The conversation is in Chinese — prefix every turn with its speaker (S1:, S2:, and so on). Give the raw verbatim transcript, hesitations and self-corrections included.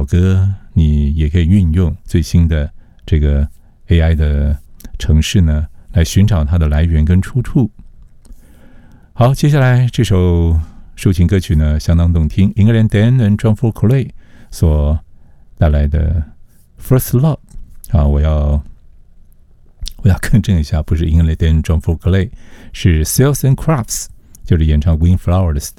S1: 歌，你也可以运用最新的这个 A I 的程式呢，来寻找它的来源跟出处。好，接下来这首抒情歌曲呢，相当动听 ，England Dan and John Folkley 所带来的 First Love 啊，我要我要更正一下，不是 England Dan and John Folkley， 是 Sales and Crafts， 就是演唱 Windflowers